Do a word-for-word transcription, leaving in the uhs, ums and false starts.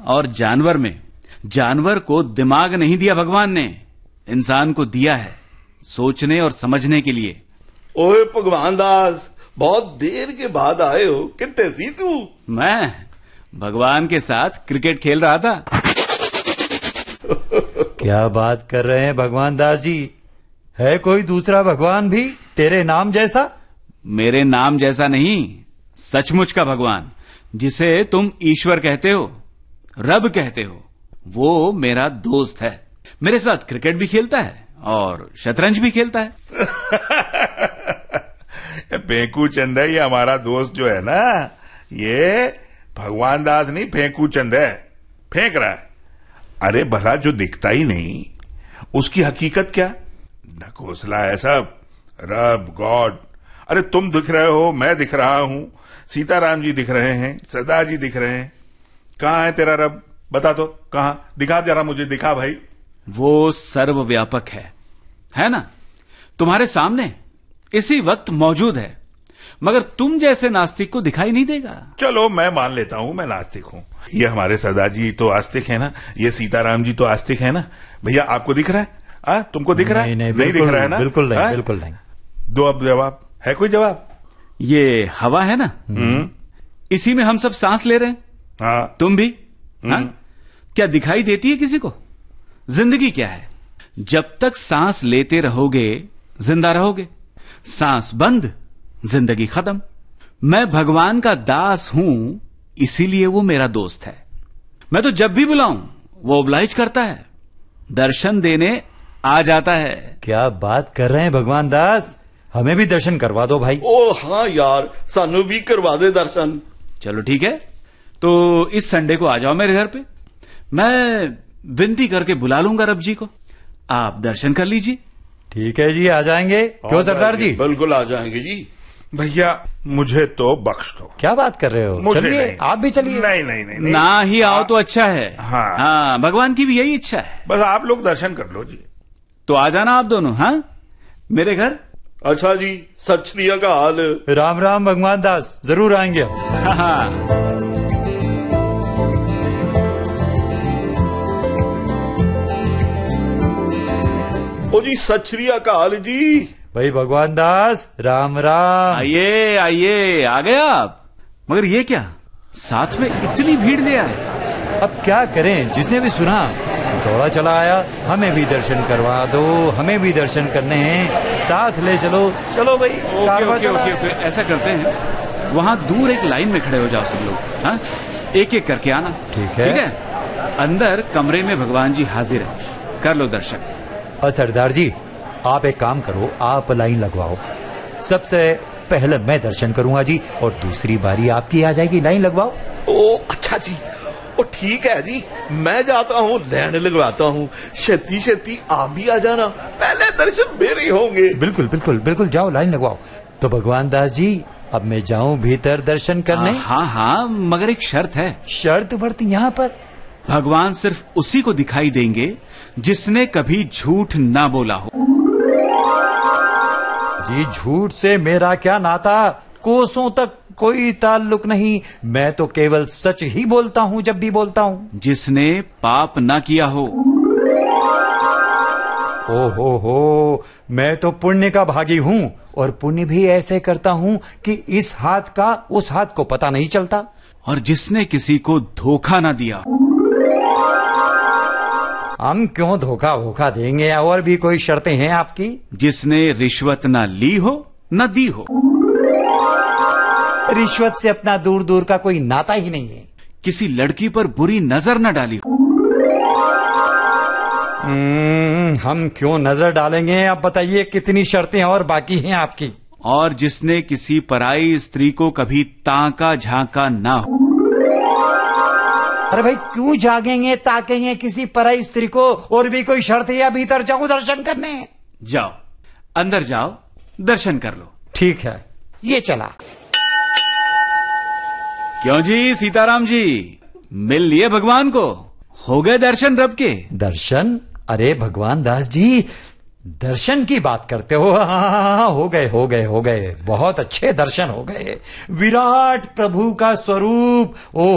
और जानवर में। जानवर को दिमाग नहीं दिया भगवान ने, इंसान को दिया है सोचने और समझने के लिए। ओए भगवान दास, बहुत देर के बाद आए हो, कितने सी तू? मैं भगवान के साथ क्रिकेट खेल रहा था। क्या बात कर रहे हैं भगवान दास जी? है कोई दूसरा भगवान भी तेरे नाम जैसा? मेरे नाम जैसा नहीं, सचमुच का भगवान, जिसे तुम ईश्वर कहते हो, रब कहते हो, वो मेरा दोस्त है। मेरे साथ क्रिकेट भी खेलता है और शतरंज भी खेलता है। फेंकू चंद है ये हमारा दोस्त जो है ना, ये भगवान दास नहीं फेंकू चंद है, फेंक रहा है। अरे भला जो दिखता ही नहीं उसकी हकीकत क्या? ढकोसला है सब, रब गॉड। अरे तुम दिख रहे हो, मैं दिख रहा हूं, सीताराम जी दिख रहे हैं, सरदार जी दिख रहे हैं। कहां है तेरा रब? बता दो कहां, दिखा जरा मुझे, दिखा भाई। वो सर्वव्यापक है, है ना, तुम्हारे सामने इसी वक्त मौजूद है, मगर तुम जैसे नास्तिक को दिखाई नहीं देगा। चलो मैं मान लेता हूं मैं नास्तिक हूं, ये हमारे सरदार जी तो आस्तिक है ना, ये सीताराम जी तो आस्तिक है ना। भैया आपको दिख रहा है? आ, तुमको दिख रहा है? नहीं, नहीं, नहीं दिख रहा है ना? बिल्कुल नहीं, बिल्कुल नहीं। दो अब जवाब, है कोई जवाब? ये हवा है ना, इसी में हम सब सांस ले रहे हैं। हाँ। तुम भी? हाँ? क्या दिखाई देती है किसी को? जिंदगी क्या है? जब तक सांस लेते रहोगे जिंदा रहोगे, सांस बंद जिंदगी खत्म। मैं भगवान का दास हूं, इसीलिए वो मेरा दोस्त है। मैं तो जब भी बुलाऊं वो ओब्लाइज करता है, दर्शन देने आ जाता है। क्या बात कर रहे हैं भगवान दास? हमें भी दर्शन करवा दो भाई। ओ हाँ यार, सानू भी करवा दे दर्शन। चलो ठीक है, तो इस संडे को आ जाओ मेरे घर पे, मैं विनती करके बुला लूंगा रब जी को, आप दर्शन कर लीजिए। ठीक है जी, आ जाएंगे। क्यों सरदार जी? बिल्कुल आ जाएंगे जी। भैया मुझे तो बख्श दो। क्या बात कर रहे हो? चलिए आप भी चलिए। नहीं नहीं नहीं, नहीं। ना ही आओ तो अच्छा है। हाँ हाँ, भगवान की भी यही इच्छा है। बस आप लोग दर्शन कर लो जी। तो आ जाना आप दोनों, हाँ, मेरे घर। अच्छा जी, सत श्री अकाल। राम राम भगवान दास, जरूर आएंगे हम। हाँ, हाँ। ओ जी सत श्री अकाल जी। भाई भगवान दास, राम राम। आइए आइए, आ गए आप। मगर ये क्या, साथ में इतनी भीड़ ले आए? अब क्या करें, जिसने भी सुना दौड़ा चला आया। हमें भी दर्शन करवा दो, हमें भी दर्शन करने हैं, साथ ले चलो। चलो भाई। ओके ओके ओके ओके, ऐसा करते हैं, वहाँ दूर एक लाइन में खड़े हो जाओ सब लोग, हाँ, एक एक करके आना। ठीक है, ठीक है। अंदर कमरे में भगवान जी हाजिर है, कर लो दर्शन। और सरदार जी आप एक काम करो, आप लाइन लगवाओ। सबसे पहले मैं दर्शन करूंगा जी, और दूसरी बारी आपकी आ जाएगी, लाइन लगवाओ। ओ अच्छा जी, ओ ठीक है जी, मैं जाता हूँ, लाइन लगवाता हूँ। छेती छेती आप भी आ जाना, पहले दर्शन मेरे होंगे। बिल्कुल बिल्कुल बिल्कुल, जाओ लाइन लगवाओ। तो भगवान दास जी अब मैं जाऊं भीतर दर्शन करने? हाँ हाँ, मगर एक शर्त है। शर्त वर्त यहाँ पर? भगवान सिर्फ उसी को दिखाई देंगे जिसने कभी झूठ ना बोला हो। जी झूठ से मेरा क्या नाता, कोसों तक कोई ताल्लुक नहीं। मैं तो केवल सच ही बोलता हूँ जब भी बोलता हूँ। जिसने पाप ना किया हो। ओ हो हो, मैं तो पुण्य का भागी हूँ, और पुण्य भी ऐसे करता हूँ कि इस हाथ का उस हाथ को पता नहीं चलता। और जिसने किसी को धोखा ना दिया। हम क्यों धोखा वोखा देंगे, और भी कोई शर्तें हैं आपकी? जिसने रिश्वत ना ली हो न दी हो। रिश्वत से अपना दूर दूर का कोई नाता ही नहीं है। किसी लड़की पर बुरी नजर न डाली हो। हम क्यों नजर डालेंगे, अब बताइए कितनी शर्तें और बाकी हैं आपकी? और जिसने किसी पराई स्त्री को कभी ताका झांका ना हो। अरे भाई क्यों जागेंगे ताकेंगे किसी पराई स्त्री को, और भी कोई शर्त है या भीतर जाऊं दर्शन करने? जाओ अंदर जाओ, दर्शन कर लो। ठीक है, ये चला। क्यों जी सीताराम जी, मिल लिए भगवान को? हो गए दर्शन रब के? दर्शन? अरे भगवान दास जी, दर्शन की बात करते हो? हाँ, हो गए हो गए हो गए, बहुत अच्छे दर्शन हो गए। विराट प्रभु का स्वरूप, ओ